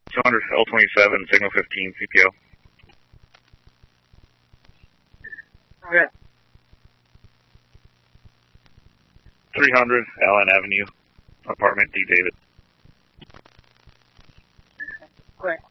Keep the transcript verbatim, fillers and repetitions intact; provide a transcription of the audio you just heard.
two hundred L twenty-seven, signal fifteen, C P O. Okay. three hundred Allen Avenue, apartment D. David. Quick.